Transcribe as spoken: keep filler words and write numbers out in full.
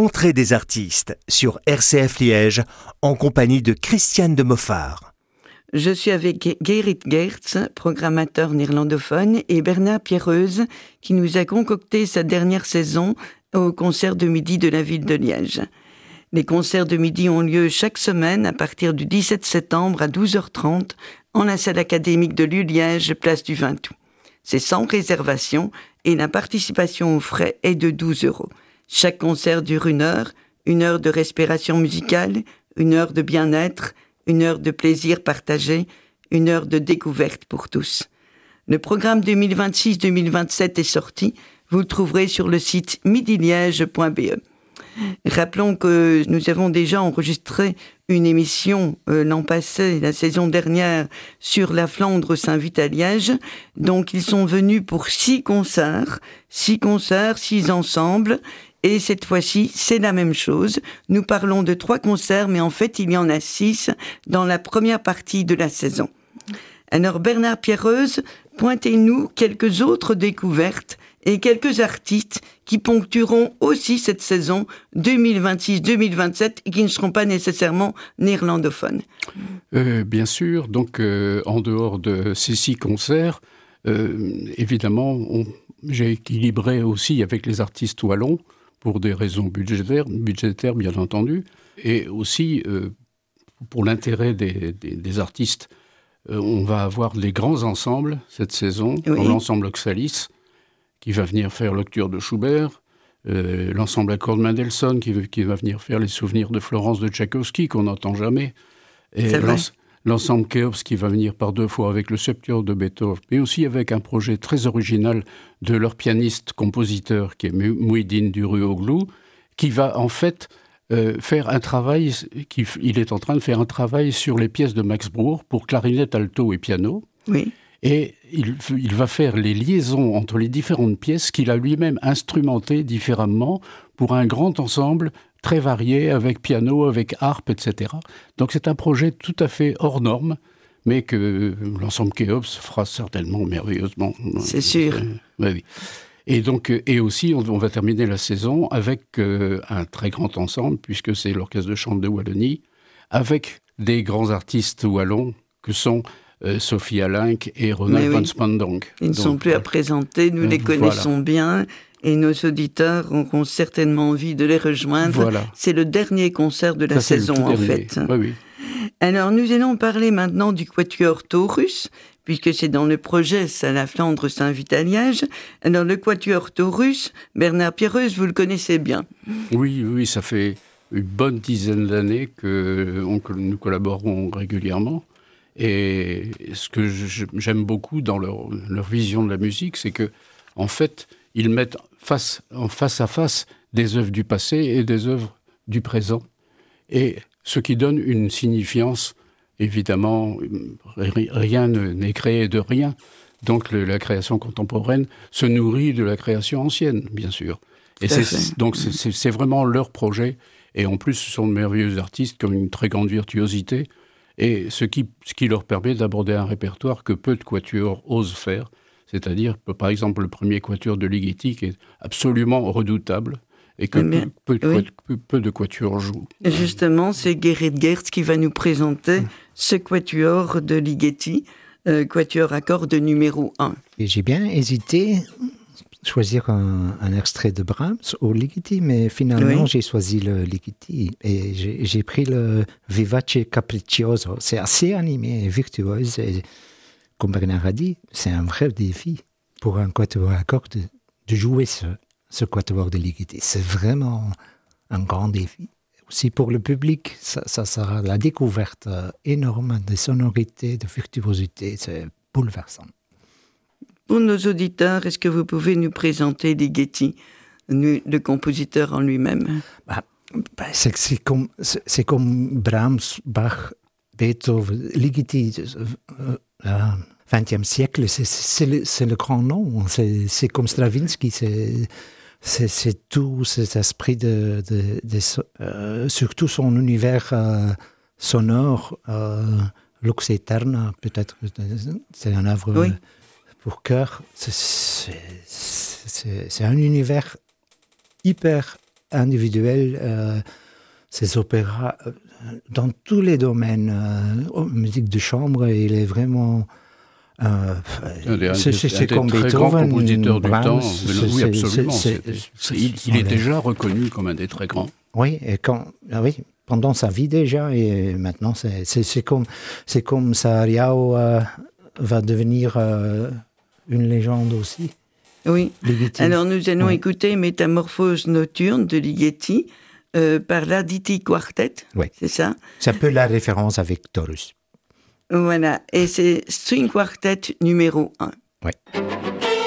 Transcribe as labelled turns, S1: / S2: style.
S1: L'entrée des artistes sur R C F Liège en compagnie de Christiane de Moffard.
S2: Je suis avec Gerrit Geerts, programmateur néerlandophone, et Bernard Pierreuse, qui nous a concocté sa dernière saison au concert de midi de la ville de Liège. Les concerts de midi ont lieu chaque semaine à partir du dix-sept septembre à douze heures trente en la salle académique de Liège, place du vingt août. C'est sans réservation et la participation aux frais est de douze euros. Chaque concert dure une heure, une heure de respiration musicale, une heure de bien-être, une heure de plaisir partagé, une heure de découverte pour tous. Le programme deux mille vingt-six deux mille vingt-sept est sorti, vous le trouverez sur le site midi liège point b e. Rappelons que nous avons déjà enregistré une émission euh, l'an passé, la saison dernière, sur la Flandre s'invite à Liège. Donc ils sont venus pour six concerts, six concerts, six ensembles. Et cette fois-ci, c'est la même chose. Nous parlons de trois concerts, mais en fait, il y en a six dans la première partie de la saison. Alors Bernard Pierreuse, pointez-nous quelques autres découvertes et quelques artistes qui ponctueront aussi cette saison deux mille vingt-six deux mille vingt-sept et qui ne seront pas nécessairement néerlandophones.
S3: Euh, bien sûr, donc euh, en dehors de ces six concerts, euh, évidemment, on, j'ai équilibré aussi avec les artistes wallons pour des raisons budgétaires, budgétaires bien entendu, et aussi euh, pour l'intérêt des, des, des artistes. Euh, on va avoir les grands ensembles cette saison, oui. Comme l'ensemble Oxalis, qui va venir faire Lecture de Schubert, euh, l'ensemble à cordes Mendelssohn, qui, qui va venir faire les souvenirs de Florence de Tchaïkovski, qu'on n'entend jamais. Et l'ens, l'ensemble Khéops, qui va venir par deux fois avec le Septuor de Beethoven, mais aussi avec un projet très original de leur pianiste-compositeur, qui est Mouhidine Duruoğlu, qui va en fait euh, faire un travail, qui, il est en train de faire un travail sur les pièces de Max Bruch pour clarinette, alto et piano.
S2: Oui.
S3: Et il, il va faire les liaisons entre les différentes pièces qu'il a lui-même instrumentées différemment pour un grand ensemble très varié, avec piano, avec harpe, et cetera. Donc c'est un projet tout à fait hors norme, mais que l'ensemble Khéops fera certainement merveilleusement.
S2: C'est sûr.
S3: Oui, oui. Et donc, et aussi, on, on va terminer la saison avec euh, un très grand ensemble, puisque c'est l'Orchestre de chambre de Wallonie, avec des grands artistes wallons que sont Euh, Sophie Alenc et Ronald oui. van Spandonk.
S2: Ils ne
S3: Donc,
S2: sont plus à présenter, nous les connaissons
S3: voilà.
S2: bien et nos auditeurs auront certainement envie de les rejoindre.
S3: Voilà.
S2: C'est le dernier concert de la
S3: Ça,
S2: saison en
S3: dernier.
S2: fait.
S3: Oui, oui.
S2: Alors nous allons parler maintenant du Quatuor Taurus, puisque c'est dans le projet ça la Flandre s'invite à Liège. Alors le Quatuor Taurus, Bernard Pierreuse, vous le connaissez bien.
S3: Oui, oui, ça fait une bonne dizaine d'années que, on, que nous collaborons régulièrement. Et ce que je, j'aime beaucoup dans leur, leur vision de la musique, c'est que, en fait, ils mettent face, en face à face des œuvres du passé et des œuvres du présent. Et ce qui donne une signifiance, évidemment, rien n'est créé de rien. Donc le, la création contemporaine se nourrit de la création ancienne, bien sûr. Et c'est, donc c'est, c'est, c'est vraiment leur projet. Et en plus, ce sont de merveilleux artistes qui ont une très grande virtuosité. Et ce qui, ce qui leur permet d'aborder un répertoire que peu de quatuors osent faire, c'est-à-dire, par exemple, le premier quatuor de Ligeti, qui est absolument redoutable, et que
S2: bien,
S3: peu, peu,
S2: oui.
S3: peu, peu de quatuors jouent.
S2: Justement, c'est Gerrit Geerts qui va nous présenter mmh. ce quatuor de Ligeti, euh, quatuor à cordes numéro un.
S4: Et j'ai bien hésité à choisir un, un extrait de Brahms ou Ligeti, mais finalement, oui. j'ai choisi le Ligeti et j'ai, j'ai pris le Vivace Capriccioso. C'est assez animé et virtuose. Et comme Bernard a dit, c'est un vrai défi pour un quatuor à cordes de, de jouer ce, ce quatuor de Ligeti. C'est vraiment un grand défi. Aussi pour le public, ça, ça sera la découverte énorme de sonorités, de virtuosité. C'est bouleversant.
S2: Pour nos auditeurs, est-ce que vous pouvez nous présenter Ligeti, le compositeur en lui-même?
S4: bah, bah, c'est, c'est, comme, c'est, c'est comme Brahms, Bach, Beethoven, Ligeti, euh, euh, vingtième siècle, c'est, c'est, le, c'est le grand nom. C'est, c'est comme Stravinsky, c'est, c'est, c'est tout cet esprit de, de, de, de euh, surtout son univers euh, sonore, euh, Lux Aeterna, peut-être, c'est un œuvre oui. pour chœur. C'est, c'est, c'est, c'est un univers hyper individuels, euh, ses opéras, euh, dans tous les domaines. Euh, musique de chambre, il est vraiment... Euh,
S3: c'est c'est, c'est comme très Beethoven, grand compositeur du Brahms, temps. C'est, oui, absolument. C'est, c'est, c'est, il, il est déjà reconnu comme un des très grands.
S4: Oui, et quand, oui, pendant sa vie déjà, et maintenant, c'est, c'est, c'est comme, c'est comme Sariao euh, va devenir euh, une légende aussi.
S2: Oui. Ligeti. Alors nous allons oui. écouter Métamorphose nocturne de Ligeti euh, par l'Aditi Quartet.
S4: Oui.
S2: C'est ça.
S4: C'est un peu la référence avec Taurus.
S2: Voilà, et c'est String Quartet numéro un.
S4: Oui.